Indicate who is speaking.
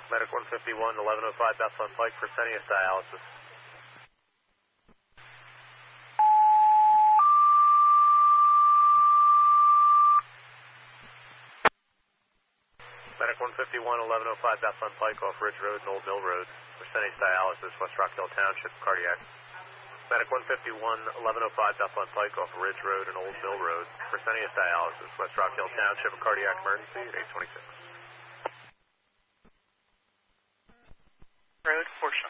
Speaker 1: Medic 151, 1105 Bethlehem Pike, Fresenius dialysis. Medic 151, 1105 Bethlehem Pike off Ridge Road and Old Mill Road, Fresenius dialysis, West Rock Hill Township, cardiac. Medic 151, 1105 Bethlehem Pike off Ridge Road and Old Mill Road, Fresenius dialysis, West Rock Hill Township, cardiac emergency at 826.
Speaker 2: Road, portion.